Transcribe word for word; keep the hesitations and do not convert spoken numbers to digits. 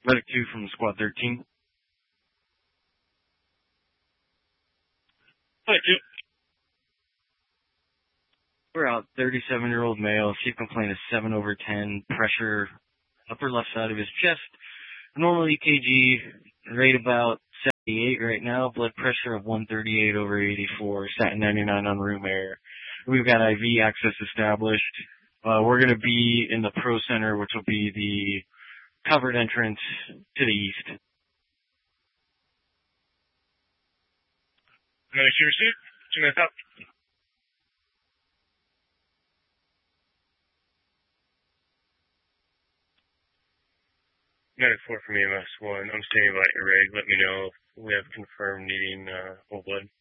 Medic two from Squad thirteen. Medic two. We're out, thirty-seven-year-old male, C complaint is seven over ten, pressure upper left side of his chest, normal E K G, rate about seventy-eight right now, blood pressure of one thirty-eight over eighty-four, statin ninety-nine on room air. We've got I V access established. Uh, we're going to be in the Pro Center, which will be the covered entrance to the east. Medic two received. Two minutes out. Medic four from E M S one. I'm standing by at your rig. Let me know if we have confirmed needing uh, whole blood.